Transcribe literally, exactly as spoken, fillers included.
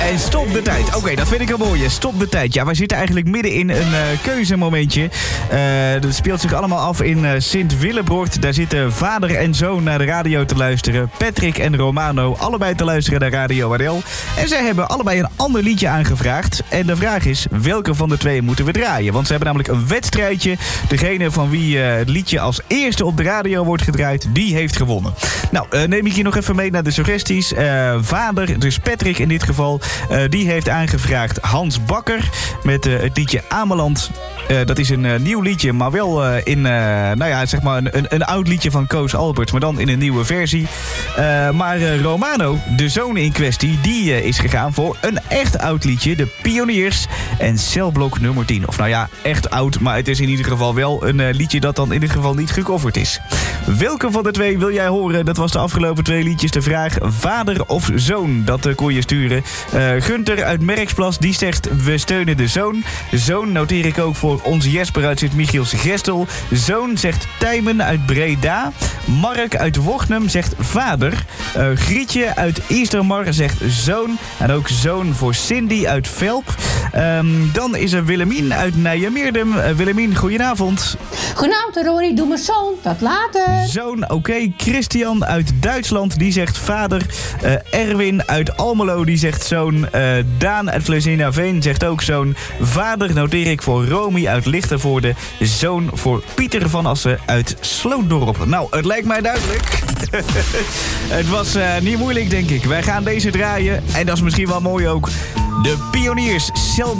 En stop de tijd. Oké, okay, dat vind ik een mooie. Stop de tijd. Ja, wij zitten eigenlijk midden in een uh, keuzemomentje. Uh, dat speelt zich allemaal af in uh, Sint-Willebroord. Daar zitten vader en zoon naar de radio te luisteren. Patrick en Romano, allebei te luisteren naar Radio R L. En zij hebben allebei een ander liedje aangevraagd. En de vraag is, welke van de twee moeten we draaien? Want ze hebben namelijk een wedstrijdje. Degene van wie uh, het liedje als eerste op de radio wordt gedraaid, die heeft gewonnen. Nou, uh, neem ik je nog even mee naar de suggesties. Uh, vader, dus Patrick in dit geval, uh, die heeft aangevraagd Hans Bakker met uh, het liedje Ameland. Uh, dat is een uh, nieuw liedje, maar wel uh, in, uh, nou ja, zeg maar een, een, een oud liedje van Koos Albert, maar dan in een nieuwe versie. Uh, maar uh, Romano, de zoon in kwestie, die uh, is gegaan voor een echt oud liedje, de Pioniers en celblok nummer tien. Of nou ja, echt oud, maar het is in ieder geval wel een uh, liedje dat dan in dit geval niet gecoverd is. Welke van de twee wil jij horen? Dat was de afgelopen twee liedjes de vraag. Vader of zoon? Dat uh, kon je sturen. Uh, Gunter uit Merksplas, die zegt we steunen de zoon. Zoon noteer ik ook voor onze Jesper uit Sint-Michiels Gestel. Zoon zegt Tijmen uit Breda. Mark uit Wochnum zegt vader. Uh, Grietje uit Eastermar zegt zoon. En ook zoon voor Cindy uit Velp. Um, dan is er Willemien uit Nijmeerdum. Uh, Willemien, goedenavond. Goedenavond Rory, doe mijn zoon. Tot later. Zoon, oké. Okay. Christian uit Duitsland, die zegt vader. Uh, Erwin uit Almelo, die zegt zoon. Uh, Daan uit Vlezina-Veen zegt ook zoon. Vader noteer ik voor Romy uit Lichtervoorde. Zoon voor Pieter van Assen uit Slootdorp. Nou, het lijkt mij duidelijk. Het was uh, niet moeilijk, denk ik. Wij gaan deze draaien. En dat is misschien wel mooi ook. De Pioniers, Cel